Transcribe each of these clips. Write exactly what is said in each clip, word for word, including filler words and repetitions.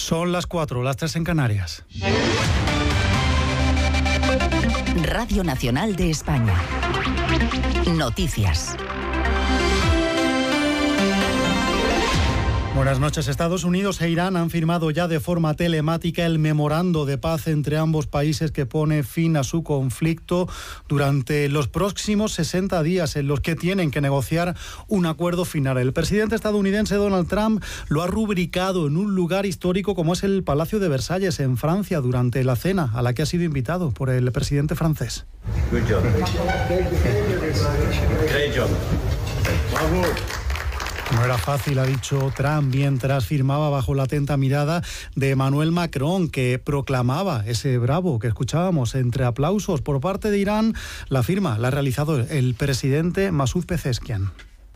Son las cuatro, las tres en Canarias. Radio Nacional de España. Noticias. Buenas noches. Estados Unidos e Irán han firmado ya de forma telemática el memorando de paz entre ambos países que pone fin a su conflicto durante los próximos sesenta días en los que tienen que negociar un acuerdo final. El presidente estadounidense Donald Trump lo ha rubricado en un lugar histórico como es el Palacio de Versalles en Francia durante la cena a la que ha sido invitado por el presidente francés. Good job. Great job. Bravo. No era fácil, ha dicho Trump, mientras firmaba bajo la atenta mirada de Emmanuel Macron, que proclamaba ese bravo que escuchábamos entre aplausos. Por parte de Irán, la firma la ha realizado el presidente Masoud Pezeshkian.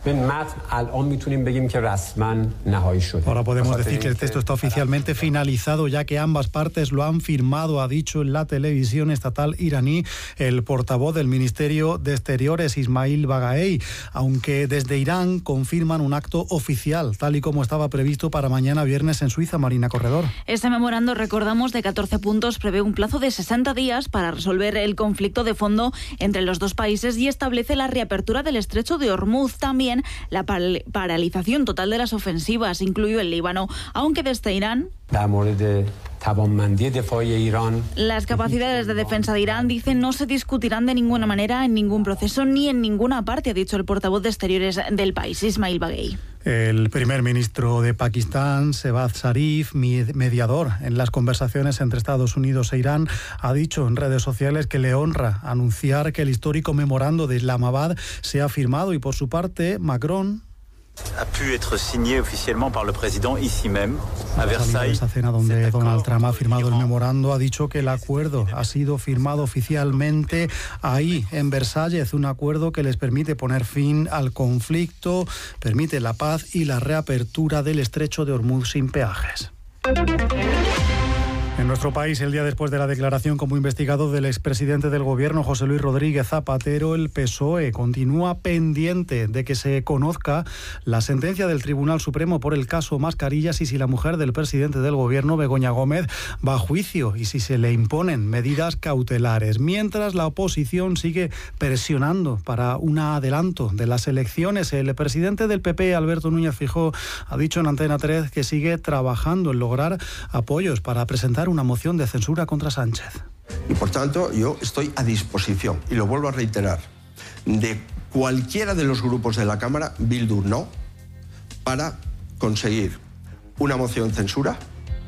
Ahora podemos decir que el texto está oficialmente finalizado, ya que ambas partes lo han firmado, ha dicho en la televisión estatal iraní el portavoz del Ministerio de Exteriores, Ismail Bagaei, aunque desde Irán confirman un acto oficial, tal y como estaba previsto para mañana viernes en Suiza. Marina Corredor. Este memorando, recordamos, de catorce puntos prevé un plazo de sesenta días para resolver el conflicto de fondo entre los dos países y establece la reapertura del estrecho de Hormuz. También la pal- paralización total de las ofensivas, incluido el Líbano, aunque desde Irán las capacidades de defensa de Irán, dicen, no se discutirán de ninguna manera en ningún proceso ni en ninguna parte, ha dicho el portavoz de Exteriores del país, Ismail Bagaei. El primer ministro de Pakistán, Shehbaz Sharif, mediador en las conversaciones entre Estados Unidos e Irán, ha dicho en redes sociales que le honra anunciar que el histórico memorando de Islamabad se ha firmado, y por su parte, Macron a pu être signé officiellement par le président ici même à Versailles. Esa cena donde Donald Trump ha firmado el memorando, ha dicho que el acuerdo ha sido firmado oficialmente ahí en Versalles, un acuerdo que les permite poner fin al conflicto, permite la paz y la reapertura del estrecho de Hormuz sin peajes. En nuestro país, el día después de la declaración como investigado del expresidente del Gobierno, José Luis Rodríguez Zapatero, el P S O E continúa pendiente de que se conozca la sentencia del Tribunal Supremo por el caso Mascarillas y si la mujer del presidente del Gobierno, Begoña Gómez, va a juicio y si se le imponen medidas cautelares. Mientras, la oposición sigue presionando para un adelanto de las elecciones. El presidente del P P, Alberto Núñez Feijóo, ha dicho en Antena tres que sigue trabajando en lograr apoyos para presentar una moción de censura contra Sánchez. Y por tanto, yo estoy a disposición, y lo vuelvo a reiterar, de cualquiera de los grupos de la Cámara, Bildu no, para conseguir una moción de censura,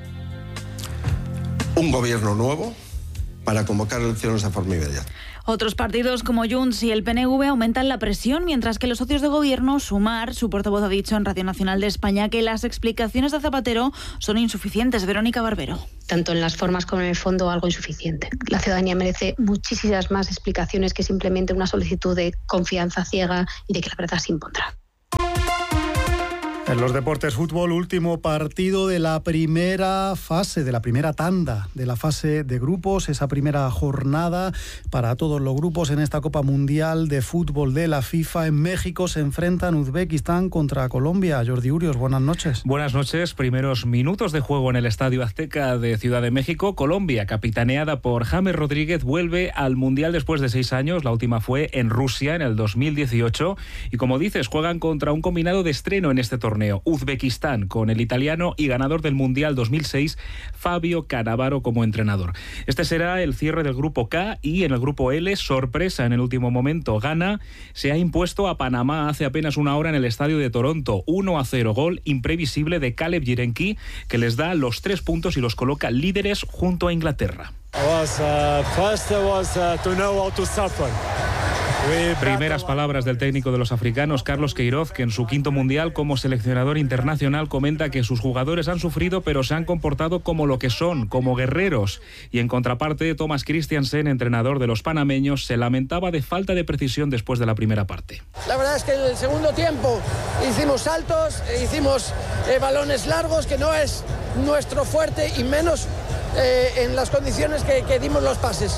un gobierno nuevo, para convocar elecciones de forma inmediata. Otros partidos como Junts y el P N V aumentan la presión, mientras que los socios de gobierno, Sumar, su portavoz ha dicho en Radio Nacional de España que las explicaciones de Zapatero son insuficientes. Verónica Barbero. Tanto en las formas como en el fondo, algo insuficiente. La ciudadanía merece muchísimas más explicaciones que simplemente una solicitud de confianza ciega y de que la verdad se impondrá. En los deportes, fútbol, último partido de la primera fase, de la primera tanda, de la fase de grupos, esa primera jornada para todos los grupos en esta Copa Mundial de Fútbol de la FIFA. En México se enfrentan Uzbekistán contra Colombia. Jordi Urios, buenas noches. Buenas noches. Primeros minutos de juego en el Estadio Azteca de Ciudad de México. Colombia, capitaneada por James Rodríguez, vuelve al Mundial después de seis años. La última fue en Rusia en el dos mil dieciocho. Y como dices, juegan contra un combinado de estreno en este torneo. Uzbekistán, con el italiano y ganador del Mundial dos mil seis, Fabio Cannavaro, como entrenador. Este será el cierre del Grupo K, y en el Grupo L, sorpresa en el último momento, Ghana se ha impuesto a Panamá hace apenas una hora en el estadio de Toronto, uno a cero, gol imprevisible de Caleb Yirenki, que les da los tres puntos y los coloca líderes junto a Inglaterra. Was, uh, first was, uh, to know how to suffer. Primeras palabras del técnico de los africanos, Carlos Queiroz, que en su quinto mundial como seleccionador internacional comenta que sus jugadores han sufrido pero se han comportado como lo que son, como guerreros. Y en contraparte, Thomas Christiansen, entrenador de los panameños, se lamentaba de falta de precisión después de la primera parte. La verdad es que en el segundo tiempo hicimos saltos, hicimos eh, balones largos, que no es nuestro fuerte, y menos eh, en las condiciones que, que dimos los pases.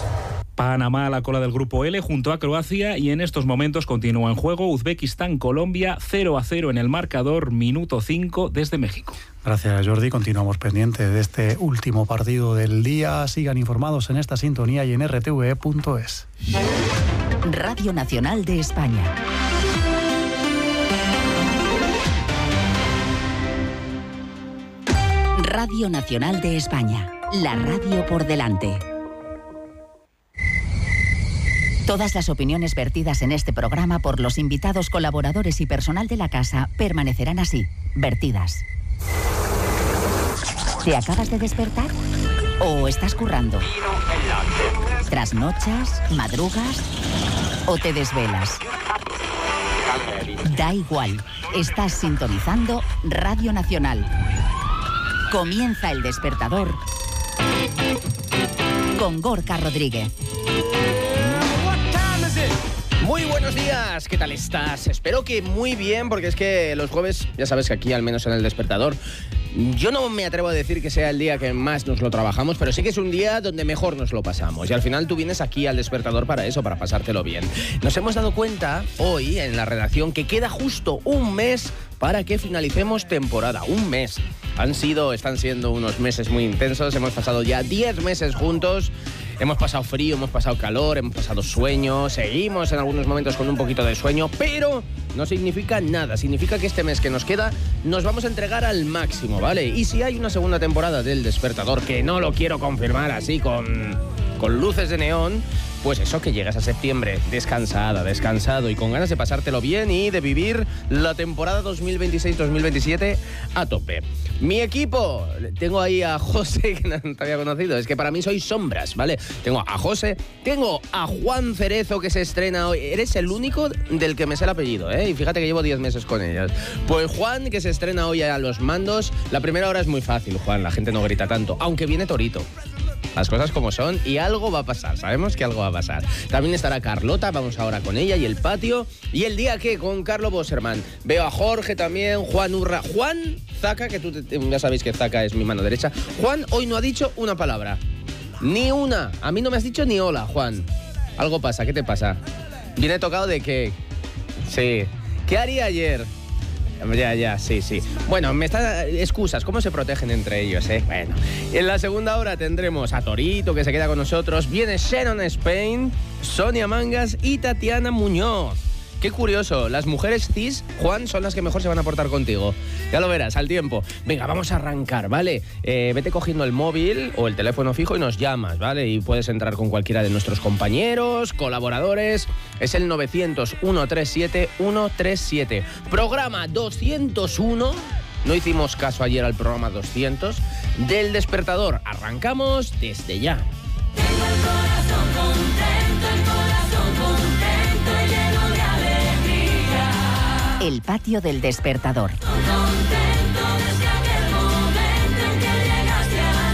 Panamá a la cola del grupo L junto a Croacia y en estos momentos continúa en juego Uzbekistán-Colombia cero a cero en el marcador, minuto cinco desde México. Gracias, Jordi. Continuamos pendientes de este último partido del día. Sigan informados en esta sintonía y en r t v e punto es. Radio Nacional de España. Radio Nacional de España. La radio por delante. Todas las opiniones vertidas en este programa por los invitados, colaboradores y personal de la casa permanecerán así, vertidas. ¿Te acabas de despertar? ¿O estás currando? ¿Trasnochas? ¿Madrugas? ¿O te desvelas? Da igual, estás sintonizando Radio Nacional. Comienza El Despertador con Gorka Rodríguez. Muy buenos días, ¿qué tal estás? Espero que muy bien, porque es que los jueves, ya sabes que aquí, al menos en El Despertador, yo no me atrevo a decir que sea el día que más nos lo trabajamos, pero sí que es un día donde mejor nos lo pasamos. Y al final tú vienes aquí al Despertador para eso, para pasártelo bien. Nos hemos dado cuenta hoy en la redacción que queda justo un mes para que finalicemos temporada. Un mes. Han sido, están siendo unos meses muy intensos. Hemos pasado ya diez meses juntos. Hemos pasado frío, hemos pasado calor, hemos pasado sueño. Seguimos en algunos momentos con un poquito de sueño, pero no significa nada. Significa que este mes que nos queda nos vamos a entregar al máximo, ¿vale? Y si hay una segunda temporada del Despertador, que no lo quiero confirmar así con, con luces de neón, pues eso, que llegas a septiembre descansada, descansado y con ganas de pasártelo bien y de vivir la temporada dos mil veintiséis dos mil veintisiete a tope. Mi equipo, tengo ahí a José, que no te había conocido, es que para mí soy sombras, ¿vale? Tengo a José, tengo a Juan Cerezo, que se estrena hoy. Eres el único del que me sé el apellido, ¿eh? Y fíjate que llevo diez meses con ellas. Pues Juan, que se estrena hoy a los mandos. La primera hora es muy fácil, Juan, la gente no grita tanto, aunque viene Torito. Las cosas como son y algo va a pasar, sabemos que algo va a pasar. También estará Carlota, vamos ahora con ella y el patio. Y el día que con Carlo Bosserman. Veo a Jorge también, Juan Urra, Juan Zaca, que tú te, ya sabéis que Zaca es mi mano derecha. Juan hoy no ha dicho una palabra, ni una. A mí no me has dicho ni hola, Juan. Algo pasa, ¿qué te pasa? ¿Viene tocado de qué? Sí. ¿Qué haría ayer? Ya, ya, sí, sí. Bueno, me está... excusas, ¿cómo se protegen entre ellos, eh? Bueno, en la segunda hora tendremos a Torito, que se queda con nosotros. Viene Sharon Spain, Sonia Mangas y Tatiana Muñoz. Qué curioso, las mujeres cis, Juan, son las que mejor se van a portar contigo. Ya lo verás, al tiempo. Venga, vamos a arrancar, ¿vale? Eh, vete cogiendo el móvil o el teléfono fijo y nos llamas, ¿vale? Y puedes entrar con cualquiera de nuestros compañeros, colaboradores. Es el novecientos, ciento treinta y siete, ciento treinta y siete. Programa doscientos uno. No hicimos caso ayer al programa doscientos del Despertador. Arrancamos desde ya. Tengo el corazón contento, el corazón contento y lleno de alegría. El patio del Despertador. Contento desde aquel momento en que llegaste a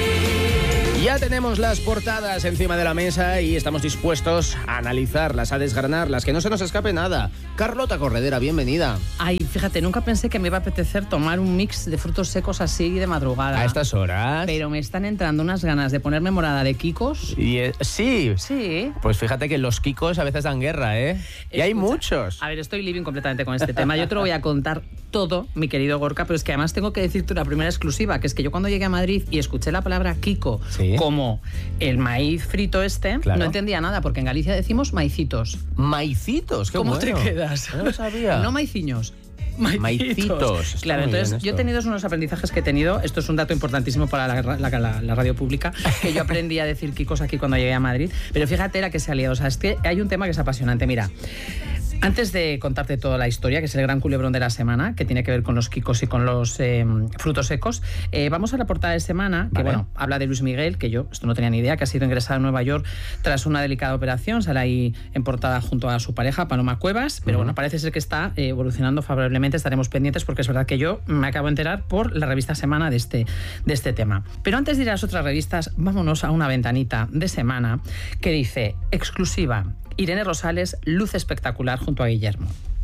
mí. Ya tenemos las portadas encima de la mesa y estamos dispuestos a analizarlas, a desgranarlas, que no se nos escape nada. Carlota Corredera, bienvenida. Ay, fíjate, nunca pensé que me iba a apetecer tomar un mix de frutos secos así de madrugada. ¿A estas horas? Pero me están entrando unas ganas de ponerme morada de Kikos. Y, eh, sí. Sí. Pues fíjate que los Kikos a veces dan guerra, ¿eh? Y Escucha, hay muchos. A ver, estoy living completamente con este tema. Yo te lo voy a contar todo, mi querido Gorka, pero es que además tengo que decirte una primera exclusiva, que es que yo cuando llegué a Madrid y escuché la palabra Kiko, ¿sí?, como el maíz frito este, claro, no entendía nada, porque en Galicia decimos maicitos. ¿Maicitos? Qué ¿Cómo bueno. te quedas? No lo sabía. No maiciños. Maicitos. Maicitos. Claro, entonces yo he tenido unos aprendizajes que he tenido. Esto es un dato importantísimo para la, la, la, la radio pública, que yo aprendí a decir Kikos aquí cuando llegué a Madrid. Pero fíjate la que se ha liado. O sea, es que hay un tema que es apasionante. Mira, antes de contarte toda la historia, que es el gran culebrón de la semana, que tiene que ver con los Kikos y con los eh, frutos secos, eh, vamos a la portada de semana, que vale, bueno, habla de Luis Miguel, que yo esto no tenía ni idea, que ha sido ingresado en Nueva York tras una delicada operación. Sale ahí en portada junto a su pareja, Paloma Cuevas, pero uh-huh. bueno, parece ser que está eh, evolucionando favorablemente. Estaremos pendientes porque es verdad que yo me acabo de enterar por la revista Semana de este, de este tema. Pero antes de ir a las otras revistas, vámonos a una ventanita de Semana que dice: exclusiva, Irene Rosales, luz espectacular junto a Guillermo. Sí,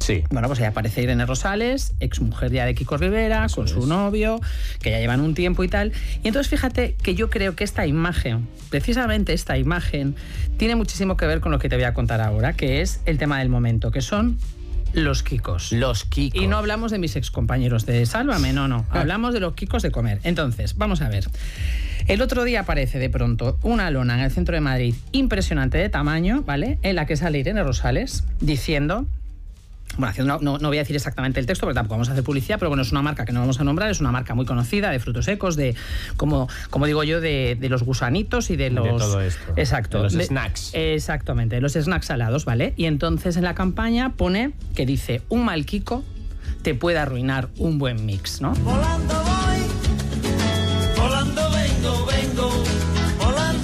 Sí. Bueno, pues ahí aparece Irene Rosales, exmujer ya de Kiko Rivera, Eso con es. su novio, que ya llevan un tiempo y tal. Y entonces fíjate que yo creo que esta imagen, precisamente esta imagen, tiene muchísimo que ver con lo que te voy a contar ahora, que es el tema del momento, que son los Kikos. Los Kikos. Y no hablamos de mis excompañeros de Sálvame, no, no. Hablamos de los Kikos de comer. Entonces, vamos a ver. El otro día aparece de pronto una lona en el centro de Madrid impresionante de tamaño, ¿vale? En la que sale Irene Rosales diciendo... Bueno, no, no, no voy a decir exactamente el texto porque tampoco vamos a hacer publicidad, pero bueno, es una marca que no vamos a nombrar, es una marca muy conocida de frutos secos, de, como, como digo yo, de, de los gusanitos y de los... De todo esto. Exacto. De los de, snacks. Exactamente, de los snacks salados, ¿vale? Y entonces en la campaña pone que dice, un mal Kiko te puede arruinar un buen mix, ¿no? Volando voy, volando vengo, vengo, volando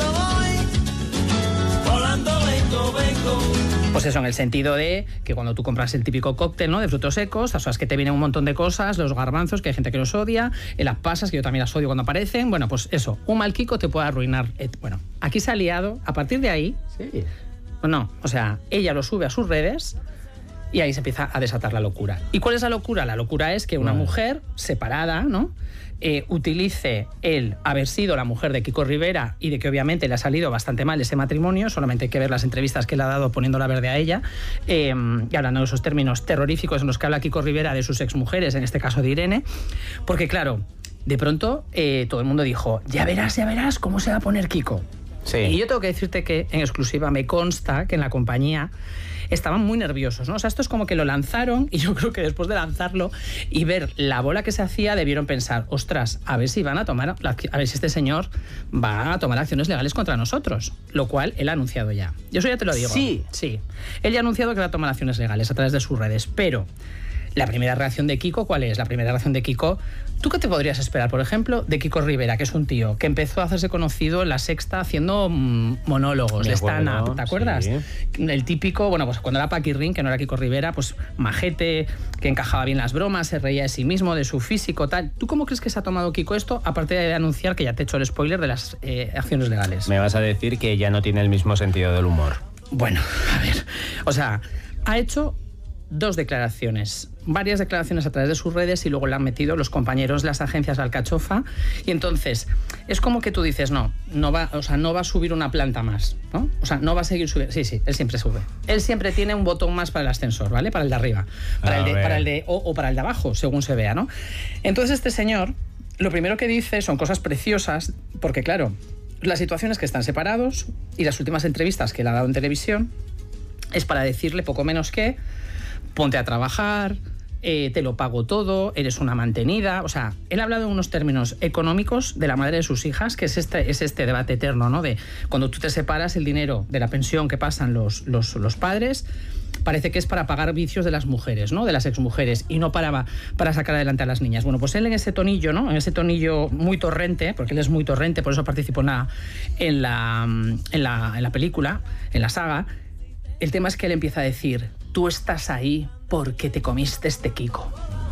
voy, volando vengo, vengo. Pues eso, en el sentido de que cuando tú compras el típico cóctel, ¿no?, de frutos secos, o sea, es que te vienen un montón de cosas, los garbanzos, que hay gente que los odia, las pasas, que yo también las odio cuando aparecen, bueno, pues eso, un mal Kiko te puede arruinar. Bueno, aquí se ha liado, a partir de ahí, sí. no, o sea, ella lo sube a sus redes y ahí se empieza a desatar la locura. ¿Y cuál es la locura? La locura es que una Vale. mujer separada, ¿no?, Eh, utilice el haber sido la mujer de Kiko Rivera y de que obviamente le ha salido bastante mal ese matrimonio, solamente hay que ver las entrevistas que le ha dado poniéndola verde a ella, eh, y hablando de esos términos terroríficos en los que habla Kiko Rivera de sus exmujeres, en este caso de Irene, porque claro, de pronto eh, todo el mundo dijo, ya verás, ya verás cómo se va a poner Kiko. Sí. Y yo tengo que decirte que en exclusiva me consta que en la compañía estaban muy nerviosos, ¿no? O sea, esto es como que lo lanzaron y yo creo que después de lanzarlo y ver la bola que se hacía, debieron pensar, ostras, a ver si van a tomar, a ver si este señor va a tomar acciones legales contra nosotros, lo cual él ha anunciado ya. Yo eso ya te lo digo. Sí. Sí. Él ya ha anunciado que va a tomar acciones legales a través de sus redes, pero la primera reacción de Kiko, ¿cuál es? La primera reacción de Kiko, ¿tú qué te podrías esperar, por ejemplo, de Kiko Rivera, que es un tío que empezó a hacerse conocido en La Sexta haciendo mmm, monólogos Me de acuerdo, stand-up, ¿te acuerdas? sí. El típico, bueno, pues cuando era Paquirrín, que no era Kiko Rivera, pues majete, que encajaba bien las bromas, se reía de sí mismo, de su físico, tal. ¿Tú cómo crees que se ha tomado Kiko esto, aparte de anunciar, que ya te he hecho el spoiler, de las eh, acciones legales? Me vas a decir que ya no tiene el mismo sentido del humor. Bueno, a ver, o sea, ha hecho dos declaraciones, varias declaraciones a través de sus redes y luego le han metido los compañeros de las agencias Alcachofa y entonces es como que tú dices, no, no va, o sea, no va a subir una planta más, ¿no? O sea, no va a seguir subiendo. Sí, sí, él siempre sube. Él siempre tiene un botón más para el ascensor, ¿vale? Para el de arriba, para, el de, para el de o, o para el de abajo, según se vea, ¿no? Entonces este señor, lo primero que dice son cosas preciosas, porque claro, las situaciones que están separados y las últimas entrevistas que él ha dado en televisión es para decirle poco menos que ponte a trabajar, eh, te lo pago todo, eres una mantenida. O sea, él ha hablado en unos términos económicos de la madre de sus hijas, que es este, es este debate eterno, ¿no? De cuando tú te separas, el dinero de la pensión que pasan los, los, los padres parece que es para pagar vicios de las mujeres, ¿no? De las exmujeres, y no para, para sacar adelante a las niñas. Bueno, pues él en ese tonillo, ¿no? En ese tonillo muy torrente, porque él es muy torrente, por eso participó en la, en la, en la, en la película, en la saga. El tema es que él empieza a decir, tú estás ahí porque te comiste este Kiko.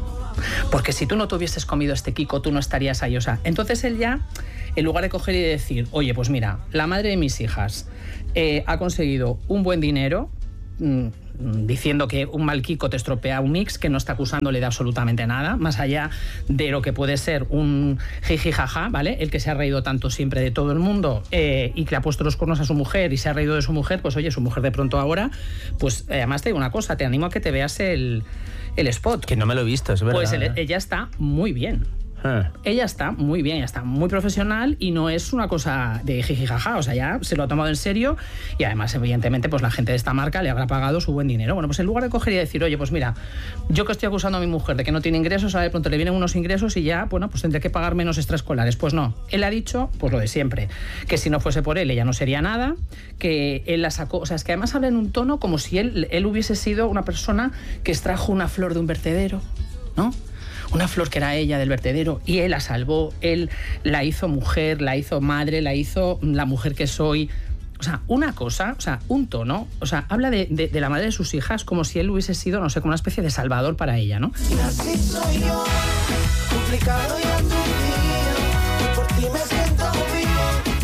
Porque si tú no te hubieses comido este Kiko, tú no estarías ahí. O sea, entonces él ya, en lugar de coger y de decir, oye, pues mira, la madre de mis hijas eh, ha conseguido un buen dinero, mmm, diciendo que un mal Kiko te estropea un mix, que no está acusándole de absolutamente nada, más allá de lo que puede ser un jiji jaja, ¿vale? El que se ha reído tanto siempre de todo el mundo eh, y que ha puesto los cuernos a su mujer y se ha reído de su mujer, pues oye, su mujer de pronto ahora, pues eh, además te digo una cosa, te animo a que te veas el, el spot. Que no me lo he visto, es verdad. Pues el, ella está muy bien. Ah. Ella está muy bien, ella está muy profesional y no es una cosa de jijijaja, o sea, ya se lo ha tomado en serio y además, evidentemente, pues la gente de esta marca le habrá pagado su buen dinero. Bueno, pues en lugar de coger y decir, oye, pues mira, yo que estoy acusando a mi mujer de que no tiene ingresos, ahora de pronto le vienen unos ingresos y ya, bueno, pues tendré que pagar menos extraescolares. Pues no, él ha dicho, pues lo de siempre, que si no fuese por él, ella no sería nada, que él la sacó, o sea, es que además habla en un tono como si él, él hubiese sido una persona que extrajo una flor de un vertedero, ¿no? Una flor que era ella del vertedero y él la salvó, él la hizo mujer, la hizo madre, la hizo la mujer que soy. O sea, una cosa, o sea, un tono, o sea, habla de, de, de la madre de sus hijas como si él hubiese sido, no sé, como una especie de salvador para ella, ¿no? Y así soy yo, complicado y aturdido, por ti me siento vivo.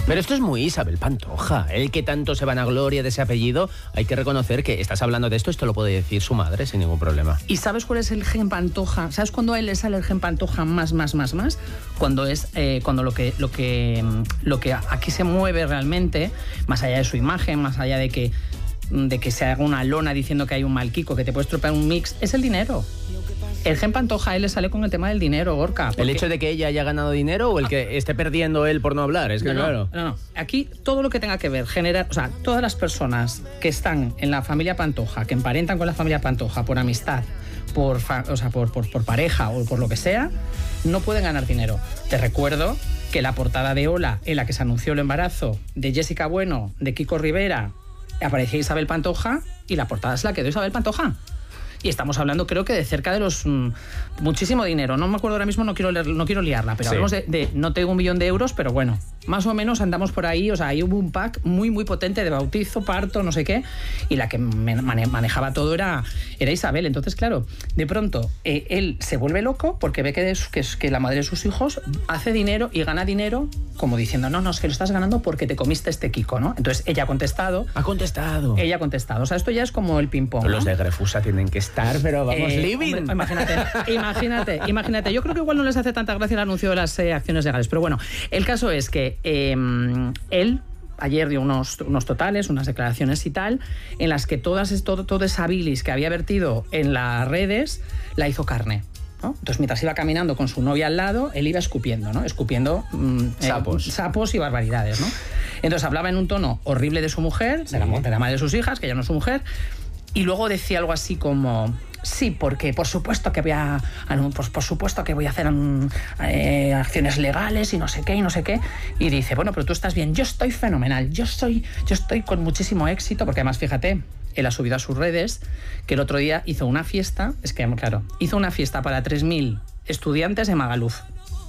Pero esto es muy Isabel Pantoja. El que tanto se vanagloria de ese apellido, hay que reconocer que estás hablando de esto, esto lo puede decir su madre sin ningún problema. ¿Y sabes cuál es el gen Pantoja? ¿Sabes cuándo a él le sale el gen Pantoja más, más, más, más? Cuando es eh, cuando lo que, lo, que, lo que aquí se mueve realmente, más allá de su imagen, más allá de que, de que se haga una lona diciendo que hay un mal Kiko, que te puedes estropear un mix, es el dinero. El gen Pantoja a él le sale con el tema del dinero, Gorka. Porque... ¿El hecho de que ella haya ganado dinero o el que esté perdiendo él por no hablar? Es que no, claro. No, no, aquí todo lo que tenga que ver, generar, o sea, todas las personas que están en la familia Pantoja, que emparentan con la familia Pantoja por amistad, por, fa, o sea, por, por, por pareja o por lo que sea, no pueden ganar dinero. Te recuerdo que la portada de Hola, en la que se anunció el embarazo de Jessica Bueno, de Kiko Rivera, aparecía Isabel Pantoja y la portada es la que dio Isabel Pantoja. Y estamos hablando, creo que de cerca de los... Mmm, muchísimo dinero. No me acuerdo ahora mismo, no quiero, leer, no quiero liarla, pero sí. Hablamos de, de... No tengo un millón de euros, pero bueno, más o menos andamos por ahí. O sea, ahí hubo un pack muy, muy potente de bautizo, parto, no sé qué. Y la que manejaba todo era, era Isabel. Entonces, claro, de pronto eh, él se vuelve loco porque ve que, es, que, es, que la madre de sus hijos hace dinero y gana dinero como diciendo, no, no, es que lo estás ganando porque te comiste este Kiko, ¿no? Entonces ella ha contestado. Ha contestado. Ella ha contestado. O sea, esto ya es como el ping-pong, ¿no? Los de Grefusa tienen que estar, pero vamos, eh, living. Hombre, imagínate, imagínate, imagínate. Yo creo que igual no les hace tanta gracia el anuncio de las eh, acciones legales, pero bueno, el caso es que eh, él ayer dio unos, unos totales, unas declaraciones y tal, en las que todas, todo, toda esa bilis que había vertido en las redes la hizo carne, ¿no? Entonces, mientras iba caminando con su novia al lado, él iba escupiendo, ¿no? Escupiendo mm, sapos. Eh, sapos y barbaridades, ¿no? Entonces hablaba en un tono horrible de su mujer, sí. de, la, de la madre de sus hijas, que ya no es su mujer, y luego decía algo así como... Sí, porque por supuesto que voy a, por, por supuesto que voy a hacer um, eh, acciones legales y no sé qué y no sé qué. Y dice, bueno, pero tú estás bien, yo estoy fenomenal, yo soy, yo estoy con muchísimo éxito, porque además, fíjate, él ha subido a sus redes que el otro día hizo una fiesta, es que, claro, hizo una fiesta para tres mil estudiantes de Magaluf,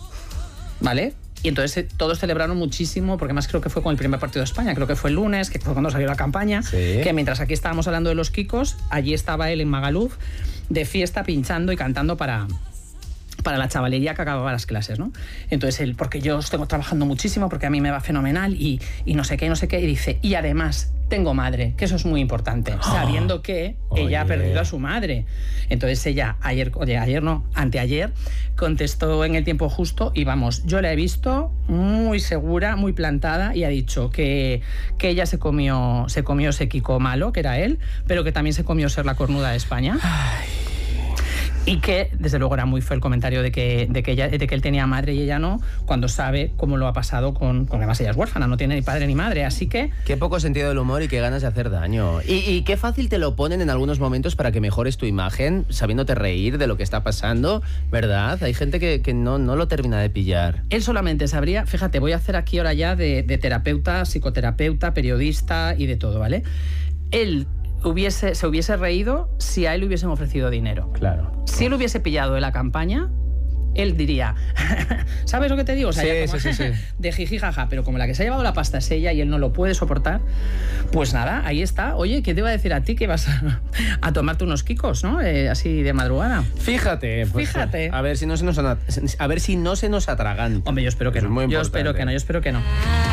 ¿vale? Y entonces eh, todos celebraron muchísimo, porque además creo que fue con el primer partido de España, creo que fue el lunes, que fue cuando salió la campaña, sí. Que mientras aquí estábamos hablando de los Kikos, allí estaba él en Magaluf, de fiesta, pinchando y cantando para... para la chavalería que acababa las clases, ¿no? Entonces él, porque yo estoy trabajando muchísimo, porque a mí me va fenomenal y, y no sé qué, no sé qué, y dice, y además tengo madre, que eso es muy importante, oh, sabiendo que ella oye. ha perdido a su madre. Entonces ella, ayer, oye, ayer no, anteayer, contestó en el tiempo justo y vamos, yo la he visto muy segura, muy plantada y ha dicho que, que ella se comió, se comió ese Kiko malo, que era él, pero que también se comió ser la cornuda de España. Ay. Y que, desde luego, era muy feo el comentario de que, de, que ella, de que él tenía madre y ella no, cuando sabe cómo lo ha pasado con... con además, ella es huérfana, no tiene ni padre ni madre, así que... Qué poco sentido del humor y qué ganas de hacer daño. Y, y qué fácil te lo ponen en algunos momentos para que mejores tu imagen, sabiéndote reír de lo que está pasando, ¿verdad? Hay gente que, que no, no lo termina de pillar. Él solamente sabría... Fíjate, voy a hacer aquí ahora ya de, de terapeuta, psicoterapeuta, periodista y de todo, ¿vale? Él... Hubiese, se hubiese reído si a él le hubiesen ofrecido dinero. Claro. Si él hubiese pillado de la campaña, él diría, ¿sabes lo que te digo? O sea, sí, como, sí, sí, sí. de jiji jaja, pero como la que se ha llevado la pasta es ella y él no lo puede soportar, pues nada, ahí está. Oye, ¿qué te iba a decir a ti que vas a, a tomarte unos Kikos, ¿no? Eh, así de madrugada. Fíjate, pues, Fíjate. A ver si no se nos a ver si no se nos atragan. Hombre, yo espero que es no. Muy yo espero que no, yo espero que no.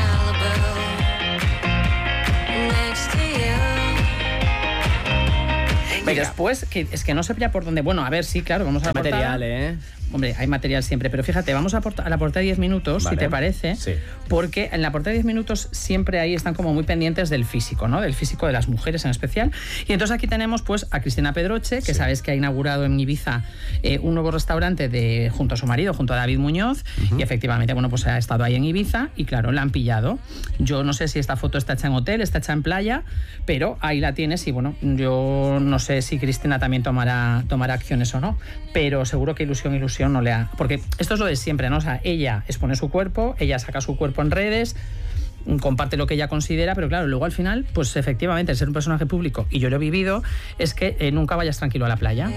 Y después, que, es que no sé ya por dónde... Bueno, a ver, sí, claro, vamos a la portada. Material, ¿eh? Hombre, hay material siempre, pero fíjate, vamos a, a la portada de diez minutos, vale. Si te parece, sí. Porque en la portada de diez minutos siempre ahí están como muy pendientes del físico, ¿no? Del físico de las mujeres en especial. Y entonces aquí tenemos pues a Cristina Pedroche, que sí. Sabes que ha inaugurado en Ibiza eh, un nuevo restaurante de, junto a su marido, junto a David Muñoz, uh-huh. Y efectivamente, bueno, pues ha estado ahí en Ibiza y claro, la han pillado. Yo no sé si esta foto está hecha en hotel, está hecha en playa, pero ahí la tienes y bueno, yo no sé si Cristina también tomará, tomará acciones o no, pero seguro que ilusión, ilusión no le ha... Porque esto es lo de siempre, ¿no? O sea, ella expone su cuerpo, ella saca su cuerpo en redes, comparte lo que ella considera, pero claro, luego al final, pues efectivamente, el ser un personaje público, y yo lo he vivido, es que eh, nunca vayas tranquilo a la playa.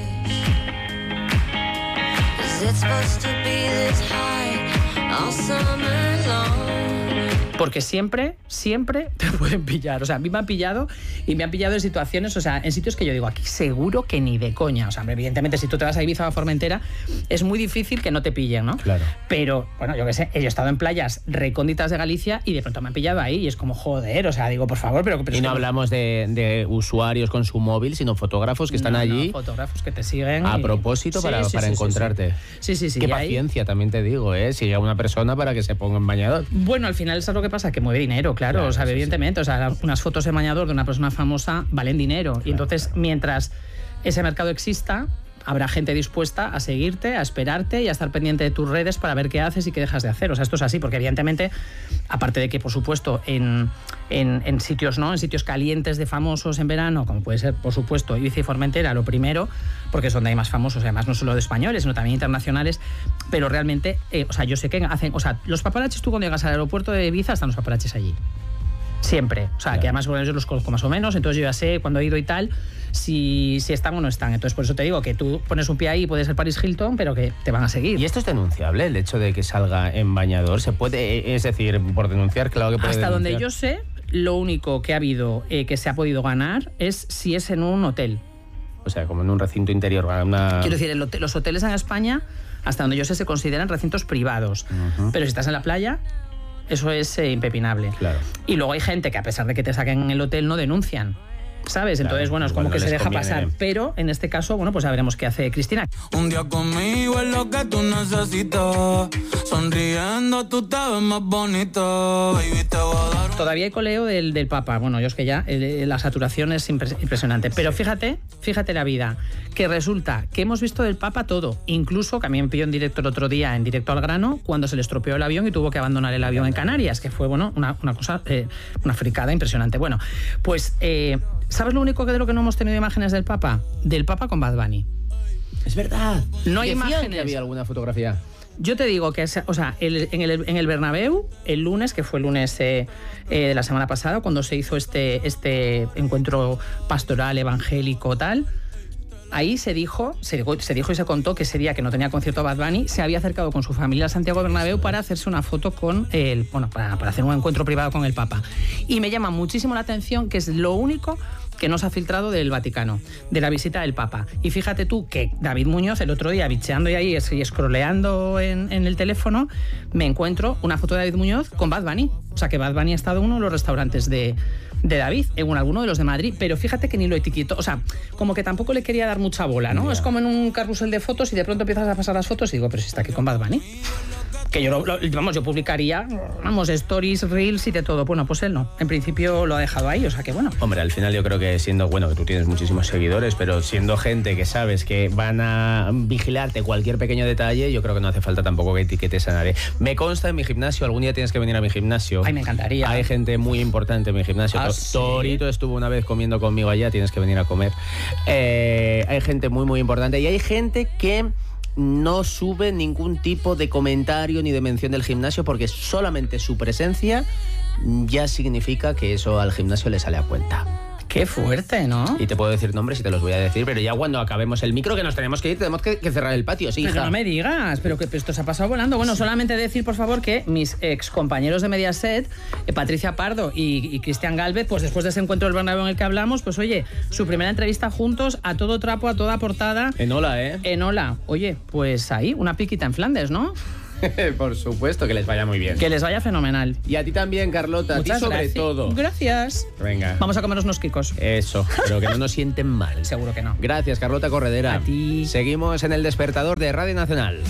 Porque siempre, siempre te pueden pillar. O sea, a mí me han pillado y me han pillado en situaciones, o sea, en sitios que yo digo, aquí seguro que ni de coña. O sea, evidentemente, si tú te vas a Ibiza o a Formentera, es muy difícil que no te pillen, ¿no? Claro. Pero, bueno, yo qué sé, yo he estado en playas recónditas de Galicia y de pronto me han pillado ahí y es como, joder, o sea, digo, por favor, pero... pero y no que... hablamos de, de usuarios con su móvil, sino fotógrafos que están no, allí... No, fotógrafos que te siguen. A y... propósito, sí, para, sí, para sí, encontrarte. Sí, sí, sí. Qué y paciencia, ahí... también te digo, ¿eh? Sigue a una persona para que se ponga en bañador. Bueno, al final, ¿sabes lo que pasa? Que mueve dinero, claro, claro o sea, sí, evidentemente. Sí. O sea, unas fotos en bañador de una persona famosa valen dinero. Claro, y entonces, claro. mientras ese mercado exista, habrá gente dispuesta a seguirte, a esperarte y a estar pendiente de tus redes para ver qué haces y qué dejas de hacer. O sea, esto es así, porque evidentemente, aparte de que, por supuesto, en, en, en sitios, ¿no? En sitios calientes de famosos en verano, como puede ser, por supuesto, Ibiza y Formentera, lo primero, porque es donde hay más famosos, además no solo de españoles, sino también internacionales, pero realmente, eh, o sea, yo sé que hacen, o sea, los paparazzis, tú cuando llegas al aeropuerto de Ibiza, están los paparazzis allí. Siempre. O sea, claro. que además bueno, yo los conozco más o menos, entonces yo ya sé cuando he ido y tal, si, si están o no están. Entonces por eso te digo que tú pones un pie ahí y puede ser Paris Hilton, pero que te van a seguir. ¿Y esto es denunciable, el hecho de que salga en bañador? ¿Se puede, es decir, por denunciar, claro que puede Hasta denunciar? Donde yo sé, lo único que ha habido, eh, que se ha podido ganar, es si es en un hotel. O sea, como en un recinto interior. Una... Quiero decir, el hotel, los hoteles en España, hasta donde yo sé, se consideran recintos privados. Uh-huh. Pero si estás en la playa... Eso es eh, impepinable. Claro. Y luego hay gente que a pesar de que te saquen en el hotel no denuncian. ¿Sabes? Claro, entonces, bueno, es como que no se deja conviene. pasar. Pero en este caso, bueno, pues ya veremos qué hace Cristina. Un día conmigo es lo que tú necesitas. Sonriendo tú te ves más bonito. Baby, te voy a dar... Todavía hay coleo del, del Papa. Bueno, yo es que ya eh, la saturación es impres- impresionante. Pero fíjate, fíjate la vida. Que resulta que hemos visto del Papa todo. Incluso, que a mí me pilló en directo el otro día, en directo al grano, cuando se le estropeó el avión y tuvo que abandonar el avión en Canarias, que fue, bueno, una, una cosa, eh, una fricada impresionante. Bueno, pues... Eh, ¿sabes lo único que de lo que no hemos tenido imágenes del Papa? Del Papa con Bad Bunny. Es verdad. No hay Decían imágenes. Que había alguna fotografía. Yo te digo que, o sea, el, en, el, en el Bernabéu, el lunes, que fue el lunes eh, eh, de la semana pasada, cuando se hizo este, este encuentro pastoral, evangélico, tal... Ahí se dijo, se dijo, se dijo y se contó que ese día que no tenía concierto Bad Bunny, se había acercado con su familia a Santiago Bernabéu para hacerse una foto con el, bueno, para, para hacer un encuentro privado con el Papa. Y me llama muchísimo la atención que es lo único que nos ha filtrado del Vaticano, de la visita del Papa. Y fíjate tú que David Muñoz, el otro día, bicheando y ahí y scrolleando en, en el teléfono, me encuentro una foto de David Muñoz con Bad Bunny. O sea que Bad Bunny ha estado en uno de los restaurantes de, de David, en alguno de los de Madrid, pero fíjate que ni lo etiquetó. O sea, como que tampoco le quería dar mucha bola, ¿no? Yeah. Es como en un carrusel de fotos y de pronto empiezas a pasar las fotos y digo, pero si está aquí con Bad Bunny. Que yo, lo, lo, vamos, yo publicaría, vamos, stories, reels y de todo. Bueno, pues él no. En principio lo ha dejado ahí, o sea que bueno. Hombre, al final yo creo que siendo, bueno, que tú tienes muchísimos seguidores, pero siendo gente que sabes que van a vigilarte cualquier pequeño detalle, yo creo que no hace falta tampoco que etiquetes a nadie. Me consta en mi gimnasio, algún día tienes que venir a mi gimnasio. Ay, me encantaría. Hay gente muy importante en mi gimnasio. ¿Ah, Torito sí? estuvo una vez comiendo conmigo allá, tienes que venir a comer. Eh, hay gente muy, muy importante y hay gente que... no sube ningún tipo de comentario ni de mención del gimnasio porque solamente su presencia ya significa que eso al gimnasio le sale a cuenta. Qué fuerte, ¿no? Y te puedo decir nombres y te los voy a decir, pero ya cuando acabemos el micro, que nos tenemos que ir, tenemos que, que cerrar el patio, sí, hija. Pero no me digas, pero que pero esto se ha pasado volando. Bueno, sí. Solamente decir, por favor, que mis ex compañeros de Mediaset, eh, Patricia Pardo y, y Cristian Galvez, pues después de ese encuentro del Bernabéu en el que hablamos, pues oye, su primera entrevista juntos, a todo trapo, a toda portada. En Hola, ¿eh? En Hola. Oye, pues ahí, una piquita en Flandes, ¿no? Por supuesto, que les vaya muy bien. Que les vaya fenomenal. Y a ti también, Carlota, Muchas a ti sobre gracias. todo. Gracias. Venga. Vamos a comernos unos quicos. Eso, pero que no nos sienten mal. Seguro que no. Gracias, Carlota Corredera. A ti. Seguimos en El Despertador de Radio Nacional.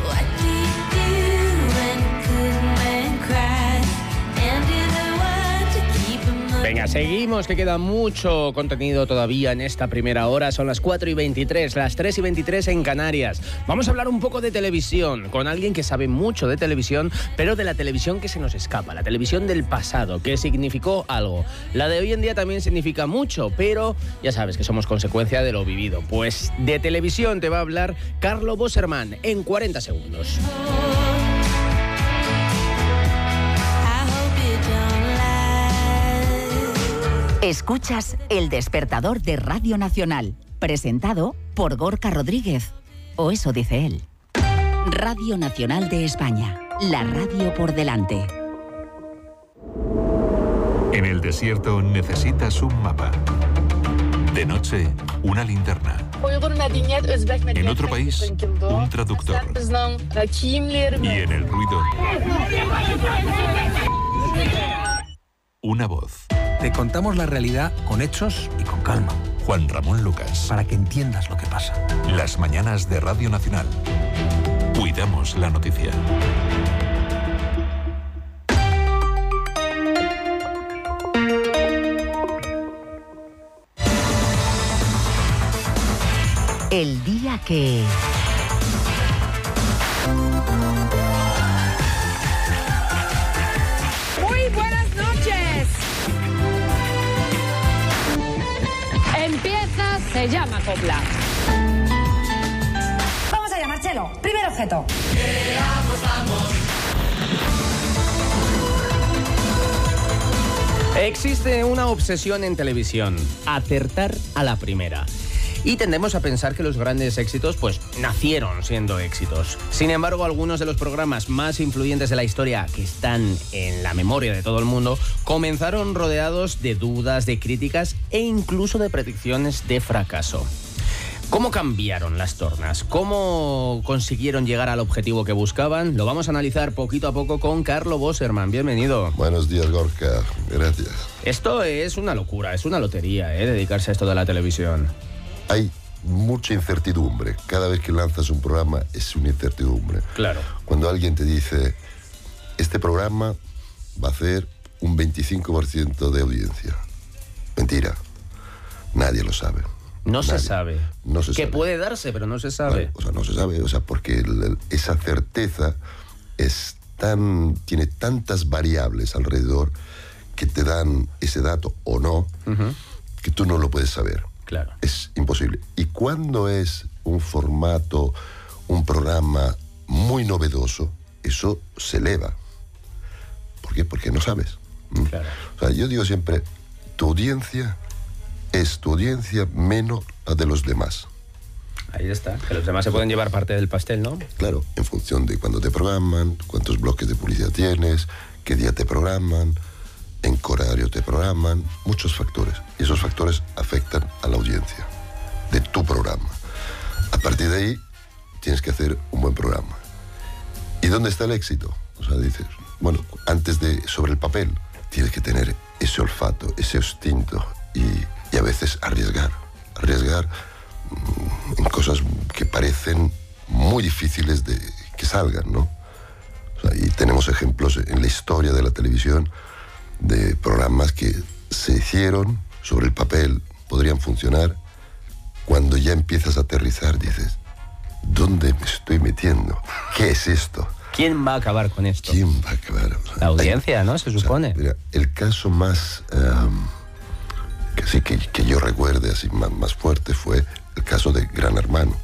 Venga, seguimos, que queda mucho contenido todavía en esta primera hora. Son las cuatro y veintitrés, las tres y veintitrés en Canarias. Vamos a hablar un poco de televisión, con alguien que sabe mucho de televisión, pero de la televisión que se nos escapa, la televisión del pasado, que significó algo. La de hoy en día también significa mucho, pero ya sabes que somos consecuencia de lo vivido. Pues de televisión te va a hablar Carlo Bosserman en cuarenta segundos. Escuchas El Despertador de Radio Nacional, presentado por Gorka Rodríguez. O eso dice él. Radio Nacional de España, la radio por delante. En el desierto necesitas un mapa. De noche, una linterna. En otro país, un traductor. Y en el ruido, una voz. Te contamos la realidad con hechos y con calma. Juan Ramón Lucas. Para que entiendas lo que pasa. Las mañanas de Radio Nacional. Cuidamos la noticia. El día que... Muy buenas noches. Empieza, se llama copla. Vamos allá, Marcelo. Primer objeto. Vamos, vamos. Existe una obsesión en televisión, acertar a la primera. Y tendemos a pensar que los grandes éxitos, pues, nacieron siendo éxitos. Sin embargo, algunos de los programas más influyentes de la historia, que están en la memoria de todo el mundo, comenzaron rodeados de dudas, de críticas e incluso de predicciones de fracaso. ¿Cómo cambiaron las tornas? ¿Cómo consiguieron llegar al objetivo que buscaban? Lo vamos a analizar poquito a poco con Carlo Bosserman. Bienvenido. Buenos días, Gorka. Gracias. Esto es una locura, es una lotería, ¿eh? Dedicarse a esto de la televisión. Hay mucha incertidumbre. Cada vez que lanzas un programa es una incertidumbre. Claro. Cuando alguien te dice, este programa va a hacer un veinticinco por ciento de audiencia. Mentira. Nadie lo sabe. No Nadie. se sabe. No se que sabe. puede darse, pero no se sabe. Vale, o sea, no se sabe, o sea, porque el, el, esa certeza es tan, tiene tantas variables alrededor que te dan ese dato o no, uh-huh. que tú no lo puedes saber. Claro. Es imposible. Y cuando es un formato, un programa muy novedoso, eso se eleva. ¿Por qué? Porque no sabes. Claro. O sea, yo digo siempre, tu audiencia es tu audiencia menos la de los demás. Ahí está, que los demás se pueden llevar parte del pastel, ¿no? Claro, en función de cuándo te programan, cuántos bloques de publicidad tienes, qué día te programan, en qué horario te programan, muchos factores. Y esos factores afectan a la audiencia de tu programa. A partir de ahí, tienes que hacer un buen programa. ¿Y dónde está el éxito? O sea, dices, bueno, antes de, sobre el papel, tienes que tener ese olfato, ese instinto y, y a veces arriesgar. Arriesgar mmm, en cosas que parecen muy difíciles de que salgan, ¿no? O sea, y tenemos ejemplos en la historia de la televisión de programas que se hicieron sobre el papel, podrían funcionar. Cuando ya empiezas a aterrizar, dices, ¿dónde me estoy metiendo? ¿Qué es esto? ¿Quién va a acabar con esto? ¿Quién va a acabar? O sea, la audiencia, hay, ¿no? Se supone. O sea, mira, el caso más, um, que, sí, que, que yo recuerde así más, más fuerte fue el caso de Gran Hermano.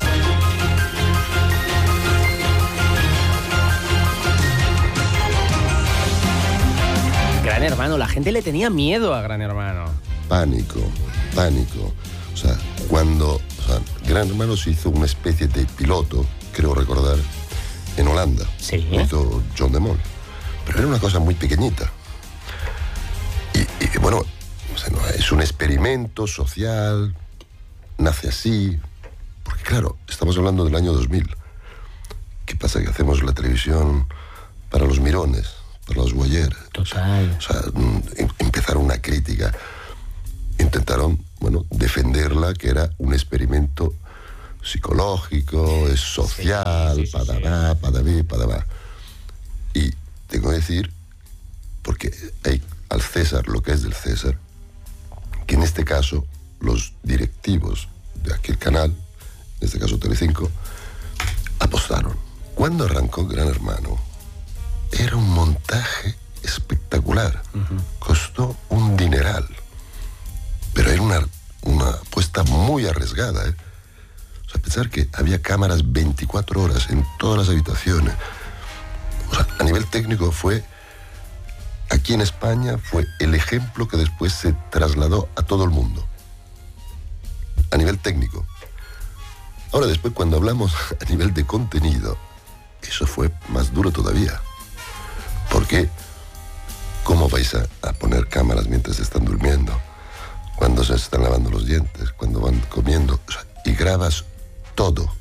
Gran Hermano, la gente le tenía miedo a Gran Hermano. Pánico, pánico. O sea, cuando o sea, Gran Hermano se hizo una especie de piloto, creo recordar, en Holanda. Sí. Lo hizo John de Mol. Pero era una cosa muy pequeñita. Y, y bueno, o sea, no, es un experimento social, nace así. Porque claro, estamos hablando del año dos mil. ¿Qué pasa? Que hacemos la televisión para los mirones, para los voyeurs. Total. O sea, em, empezaron una crítica. Intentaron, bueno, defenderla, que era un experimento psicológico, es social, sí, sí, sí, padabá, sí. padabí, padabá. Y tengo que decir, porque hay al César lo que es del César, que en este caso los directivos de aquel canal, en este caso Telecinco, apostaron. Cuando arrancó Gran Hermano, era un montaje espectacular. Uh-huh. Costó un dineral. Pero era una, una apuesta muy arriesgada, ¿eh? O sea, pensar que había cámaras veinticuatro horas en todas las habitaciones. O sea, a nivel técnico fue, aquí en España, fue el ejemplo que después se trasladó a todo el mundo. A nivel técnico. Ahora, después, cuando hablamos a nivel de contenido, eso fue más duro todavía. Porque ¿Cómo vais a, a poner cámaras mientras están durmiendo? Cuando se están lavando los dientes, cuando van comiendo, o sea, y grabas todo.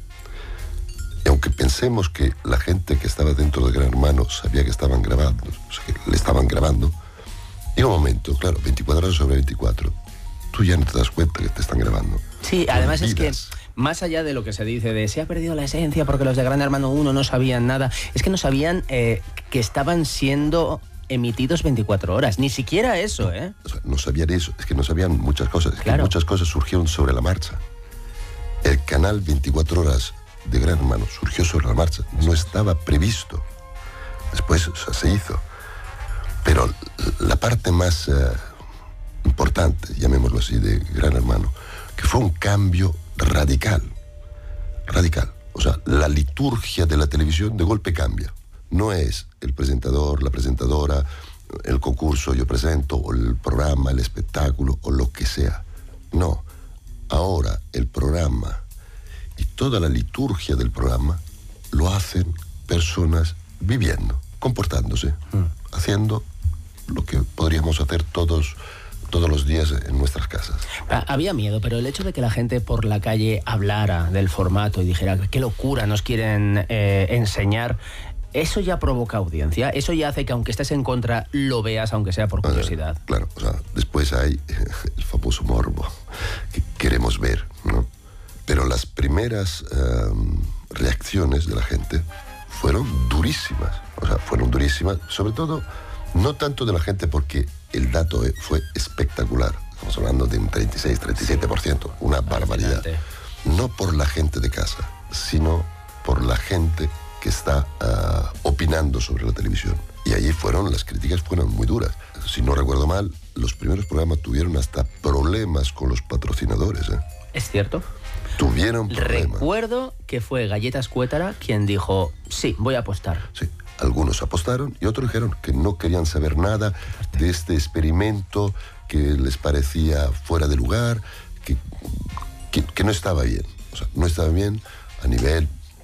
Y aunque pensemos que la gente que estaba dentro de Gran Hermano sabía que estaban grabando, o sea, que le estaban grabando, llega un momento, claro, veinticuatro horas sobre veinticuatro, tú ya no te das cuenta que te están grabando. Sí, además es que, más allá de lo que se dice de se ha perdido la esencia porque los de Gran Hermano uno no sabían nada, es que no sabían eh, que estaban siendo emitidos veinticuatro horas, ni siquiera eso, ¿eh? O sea, no sabían eso, es que no sabían muchas cosas, es Claro. que muchas cosas surgieron sobre la marcha. El canal veinticuatro horas de Gran Hermano surgió sobre la marcha, no estaba previsto. Después, o sea, se hizo. Pero la parte más eh, importante, llamémoslo así, de Gran Hermano, que fue un cambio radical, radical. O sea, la liturgia de la televisión de golpe cambia. No es el presentador, la presentadora, el concurso, yo presento, o el programa, el espectáculo, o lo que sea. No. Ahora el programa y toda la liturgia del programa lo hacen personas viviendo, comportándose, mm. haciendo lo que podríamos hacer todos, todos los días en nuestras casas. Había miedo, pero el hecho de que la gente por la calle hablara del formato y dijera qué locura nos quieren eh, enseñar, eso ya provoca audiencia, eso ya hace que aunque estés en contra lo veas, aunque sea por curiosidad. Ah, claro, o sea, después hay el famoso morbo que queremos ver, ¿no? Pero las primeras um, reacciones de la gente fueron durísimas, o sea, fueron durísimas, sobre todo, no tanto de la gente porque el dato fue espectacular, estamos hablando de un treinta y seis, treinta y siete por ciento, una barbaridad. No por la gente de casa, sino por la gente que está uh, opinando sobre la televisión. Y allí fueron, las críticas fueron muy duras. Si no recuerdo mal, los primeros programas tuvieron hasta problemas con los patrocinadores, ¿eh? ¿Es cierto? Tuvieron problemas. Recuerdo que fue Galletas Cuétara quien dijo, sí, voy a apostar. Sí, algunos apostaron y otros dijeron que no querían saber nada de este experimento, que les parecía fuera de lugar, que, que, que no estaba bien. O sea, no estaba bien a nivel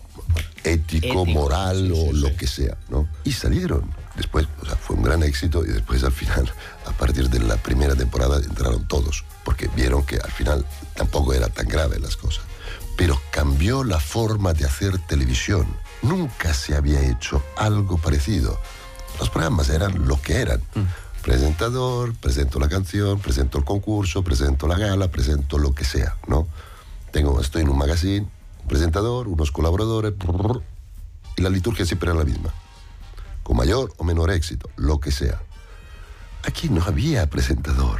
ético, ético moral sí, o sí, lo sí. que sea, ¿no? Y salieron. Después, o sea, fue un gran éxito y después al final, a partir de la primera temporada, entraron todos, porque vieron que al final tampoco era tan grave las cosas. Pero cambió la forma de hacer televisión. Nunca se había hecho algo parecido. Los programas eran lo que eran. Mm. Presentador, presento la canción, presento el concurso, presento la gala, presento lo que sea, ¿no? Tengo, estoy en un magazine, presentador, unos colaboradores, y la liturgia siempre era la misma, con mayor o menor éxito, lo que sea. Aquí no había presentador,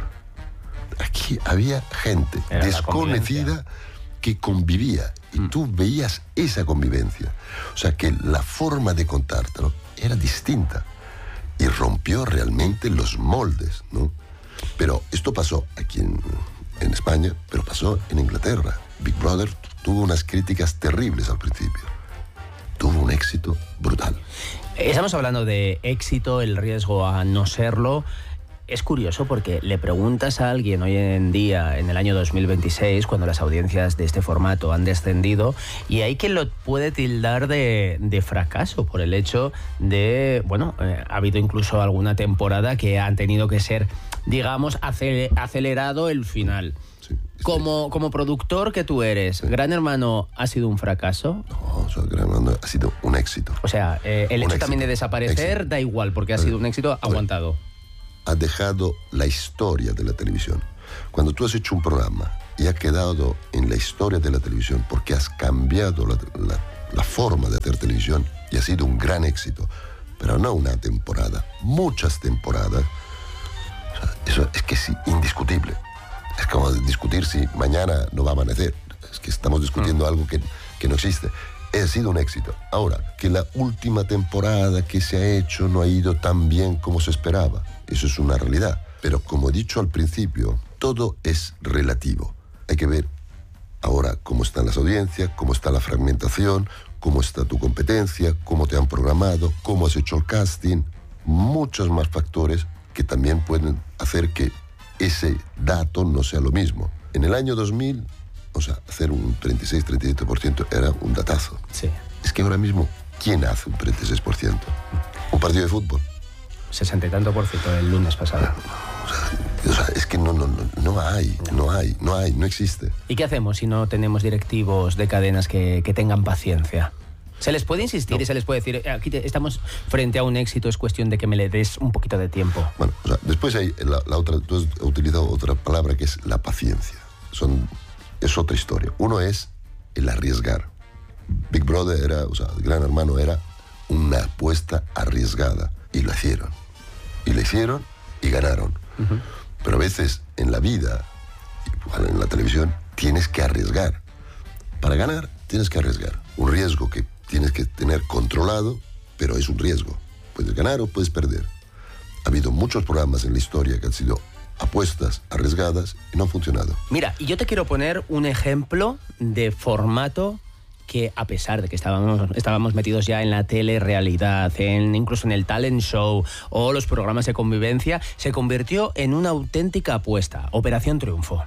aquí había gente era desconocida que convivía, y mm. tú veías esa convivencia. O sea que la forma de contártelo era distinta, y rompió realmente los moldes, ¿no? Pero esto pasó aquí en, en España, pero pasó en Inglaterra. Big Brother tuvo unas críticas terribles al principio. Tuvo un éxito brutal. Estamos hablando de éxito, el riesgo a no serlo. Es curioso porque le preguntas a alguien hoy en día, en el año dos mil veintiséis, cuando las audiencias de este formato han descendido, y hay quien lo puede tildar de, de fracaso por el hecho de, bueno, eh, ha habido incluso alguna temporada que han tenido que ser, digamos, acel- acelerado el final. Como, como productor que tú eres, sí. ¿Gran Hermano ha sido un fracaso? No, o sea, Gran Hermano ha sido un éxito. O sea, eh, el un hecho éxito. también de desaparecer éxito. Da igual, porque ha sido un éxito aguantado. Ha dejado la historia de la televisión. Cuando tú has hecho un programa y ha quedado en la historia de la televisión porque has cambiado la, la, la forma de hacer televisión y ha sido un gran éxito, pero no una temporada, muchas temporadas, o sea, eso es que es indiscutible. Es como discutir si mañana no va a amanecer. Es que estamos discutiendo mm. algo que, que no existe. Ha sido un éxito. Ahora, que la última temporada que se ha hecho no ha ido tan bien como se esperaba. Eso es una realidad. Pero como he dicho al principio, todo es relativo. Hay que ver ahora cómo están las audiencias, cómo está la fragmentación, cómo está tu competencia, cómo te han programado, cómo has hecho el casting. Muchos más factores que también pueden hacer que ese dato no sea lo mismo. En el año dos mil, o sea, hacer un treinta y seis, treinta y siete por ciento era un datazo. Sí. Es que ahora mismo, ¿quién hace un treinta y seis por ciento? Un partido de fútbol. sesenta y tanto por ciento el lunes pasado. O sea, es que no, no, no, no hay, no hay, no hay, no existe. ¿Y qué hacemos si no tenemos directivos de cadenas que, que tengan paciencia? Se les puede insistir no. y se les puede decir, aquí te, estamos frente a un éxito, es cuestión de que me le des un poquito de tiempo. Bueno, o sea, después hay la, la otra, tú has utilizado otra palabra que es la paciencia. Son, es otra historia. Uno es el arriesgar. Big Brother era, o sea, Gran Hermano era una apuesta arriesgada y lo hicieron. Y lo hicieron y ganaron. Uh-huh. Pero a veces en la vida, en la televisión, tienes que arriesgar. Para ganar, tienes que arriesgar. Un riesgo que tienes que tener controlado, pero es un riesgo. Puedes ganar o puedes perder. Ha habido muchos programas en la historia que han sido apuestas arriesgadas y no han funcionado. Mira, y yo te quiero poner un ejemplo de formato que, a pesar de que estábamos, estábamos metidos ya en la telerrealidad, en, incluso en el talent show o los programas de convivencia, se convirtió en una auténtica apuesta. Operación Triunfo.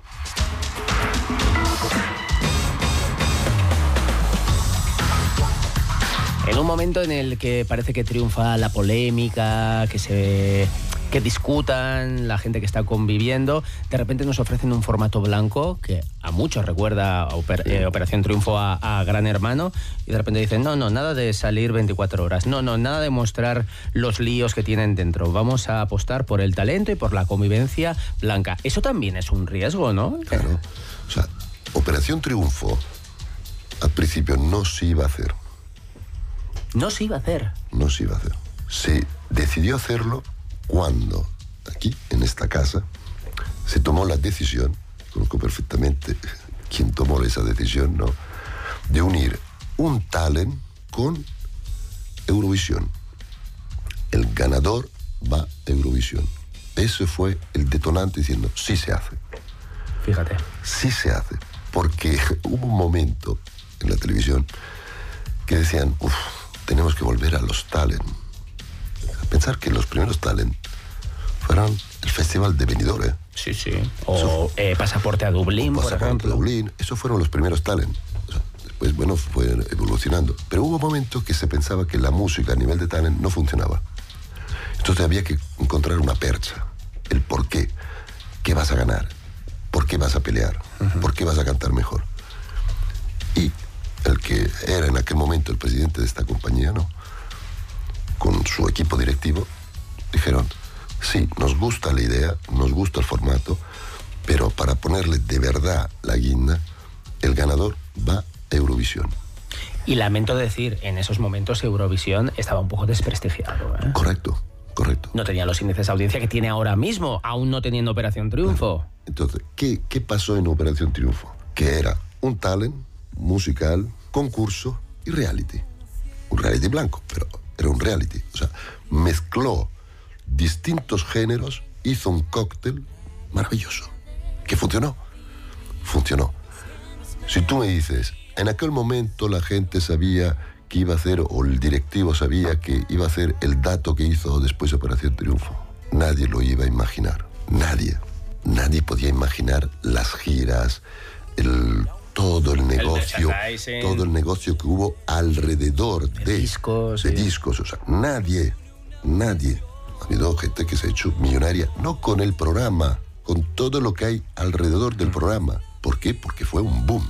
En un momento en el que parece que triunfa la polémica, que se... que discutan, la gente que está conviviendo, de repente nos ofrecen un formato blanco que a muchos recuerda a Oper- eh, Operación Triunfo a, a Gran Hermano, y de repente dicen, no, no, nada de salir veinticuatro horas, no, no, nada de mostrar los líos que tienen dentro, vamos a apostar por el talento y por la convivencia blanca. Eso también es un riesgo, ¿no? Claro, o sea, Operación Triunfo al principio no se iba a hacer. No se iba a hacer. No se iba a hacer. Se decidió hacerlo cuando aquí, en esta casa, se tomó la decisión, conozco perfectamente quién tomó esa decisión, ¿no?, de unir un talent con Eurovisión. El ganador va a Eurovisión. Ese fue el detonante diciendo, sí se hace. Fíjate. Sí se hace. Porque hubo un momento en la televisión que decían, uff, tenemos que volver a los talent. Pensar que los primeros talent fueron el Festival de Benidorm, ¿eh? Sí, sí. O eh, Pasaporte a Dublín, por Pasaporte ejemplo. a Dublín. Esos fueron los primeros talent. O sea, después, bueno, fue evolucionando. Pero hubo momentos que se pensaba que la música a nivel de talent no funcionaba. Entonces había que encontrar una percha. El por qué. ¿Qué vas a ganar? ¿Por qué vas a pelear? Uh-huh. ¿Por qué vas a cantar mejor? Y el que era en aquel momento el presidente de esta compañía, ¿no?, con su equipo directivo, dijeron, sí, nos gusta la idea, nos gusta el formato, pero para ponerle de verdad la guinda, el ganador va a Eurovisión. Y lamento decir, en esos momentos Eurovisión estaba un poco desprestigiado, ¿eh? Correcto, correcto. No tenía los índices de audiencia que tiene ahora mismo, aún no teniendo Operación Triunfo. Entonces, ¿qué, qué pasó en Operación Triunfo? Que era un talent musical, concurso y reality. Un reality blanco, pero era un reality. O sea, mezcló distintos géneros, hizo un cóctel maravilloso, que funcionó. Funcionó. Si tú me dices, en aquel momento la gente sabía que iba a hacer, o el directivo sabía que iba a hacer el dato que hizo después de Operación Triunfo, nadie lo iba a imaginar. Nadie. Nadie podía imaginar las giras, el... todo el negocio, el todo el negocio que hubo alrededor de, de discos, de sí. discos. O sea, nadie, nadie. Ha habido gente que se ha hecho millonaria, no con el programa, con todo lo que hay alrededor del programa. ¿Por qué? Porque fue un boom.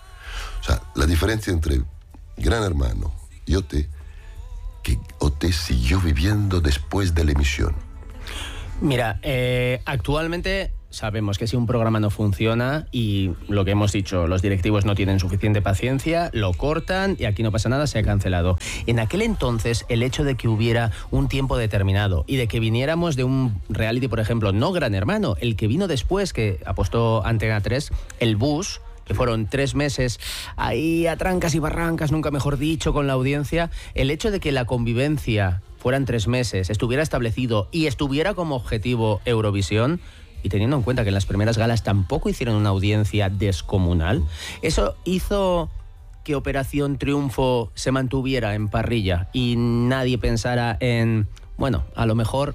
O sea, la diferencia entre Gran Hermano y O T, que O T siguió viviendo después de la emisión. Mira, eh, actualmente sabemos que si un programa no funciona y lo que hemos dicho, los directivos no tienen suficiente paciencia, lo cortan y aquí no pasa nada, se ha cancelado. En aquel entonces, el hecho de que hubiera un tiempo determinado y de que viniéramos de un reality, por ejemplo, no Gran Hermano, el que vino después, que apostó Antena tres, El Bus, que fueron tres meses ahí a trancas y barrancas, nunca mejor dicho, con la audiencia, el hecho de que la convivencia fueran tres meses, estuviera establecido y estuviera como objetivo Eurovisión, y teniendo en cuenta que en las primeras galas tampoco hicieron una audiencia descomunal, eso hizo que Operación Triunfo se mantuviera en parrilla y nadie pensara en, bueno, a lo mejor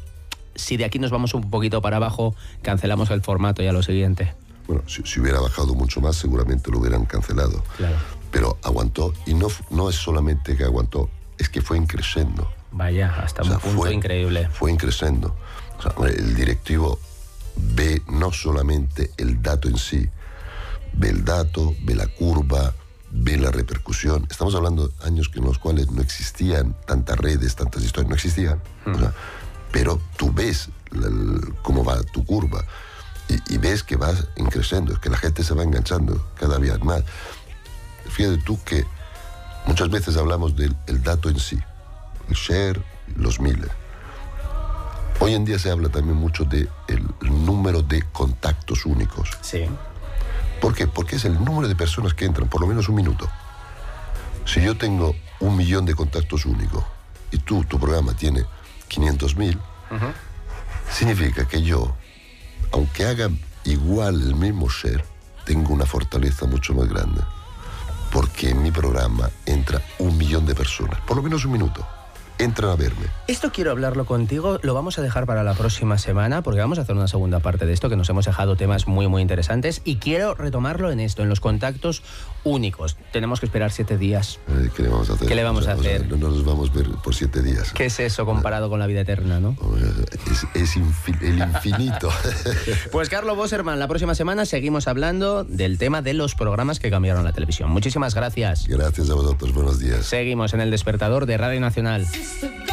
si de aquí nos vamos un poquito para abajo, cancelamos el formato y a lo siguiente. Bueno, si, si hubiera bajado mucho más, seguramente lo hubieran cancelado. Claro. Pero aguantó, y no, no es solamente que aguantó, es que fue creciendo. Vaya, hasta O sea, un punto fue, increíble. Fue increciendo. O sea, el directivo ve no solamente el dato en sí, ve el dato, ve la curva, ve la repercusión. Estamos hablando de años en los cuales no existían tantas redes, tantas historias, no existían. Mm. O sea, pero tú ves la, la, cómo va tu curva y, y ves que va creciendo, que la gente se va enganchando cada vez más. Fíjate tú que muchas veces hablamos del el dato en sí, el share, los miles. Hoy en día se habla también mucho del de número de contactos únicos. Sí. ¿Por qué? Porque es el número de personas que entran, por lo menos un minuto. Si yo tengo un millón de contactos únicos y tú, tu programa tiene quinientos mil, uh-huh. significa que yo, aunque haga igual el mismo share, tengo una fortaleza mucho más grande. Porque en mi programa entra un millón de personas, por lo menos un minuto. Entran a verme. Esto quiero hablarlo contigo, lo vamos a dejar para la próxima semana porque vamos a hacer una segunda parte de esto, que nos hemos dejado temas muy muy interesantes y quiero retomarlo en esto, en los contactos únicos. Tenemos que esperar siete días. Eh, ¿Qué le vamos a hacer? ¿Qué le vamos o sea, a hacer? O sea, no nos vamos a ver por siete días. ¿Qué es eso comparado con la vida eterna, no? Es, es infi- el infinito. Pues Carlo Bosserman, la próxima semana seguimos hablando del tema de los programas que cambiaron la televisión. Muchísimas gracias. Gracias a vosotros, buenos días. Seguimos en El Despertador de Radio Nacional.